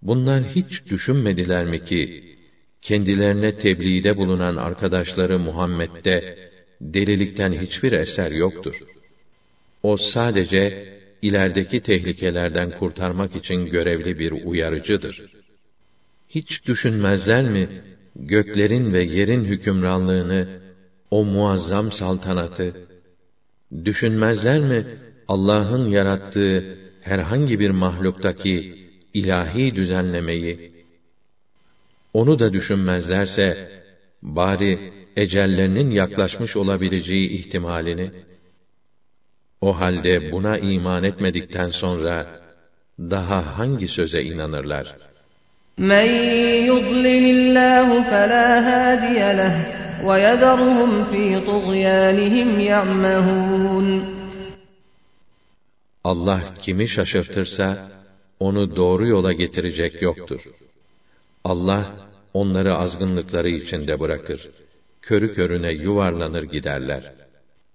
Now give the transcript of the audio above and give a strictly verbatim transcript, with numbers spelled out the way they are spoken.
Bunlar hiç düşünmediler mi ki, kendilerine tebliğde bulunan arkadaşları Muhammed'de, delilikten hiçbir eser yoktur. O sadece, ilerideki tehlikelerden kurtarmak için görevli bir uyarıcıdır. Hiç düşünmezler mi, göklerin ve yerin hükümranlığını, o muazzam saltanatı? Düşünmezler mi, Allah'ın yarattığı herhangi bir mahluktaki ilahi düzenlemeyi? Onu da düşünmezlerse, bari ecellerinin yaklaşmış olabileceği ihtimalini, o halde buna iman etmedikten sonra, daha hangi söze inanırlar? مَنْ يُضْلِلِ اللّٰهُ فَلَا هَادِيَ لَهُ وَيَذَرُهُمْ فِي طُغْيَانِهِمْ يَعْمَهُونَ Allah kimi şaşırtırsa, onu doğru yola getirecek yoktur. Allah, onları azgınlıkları içinde bırakır. Körü körüne yuvarlanır giderler.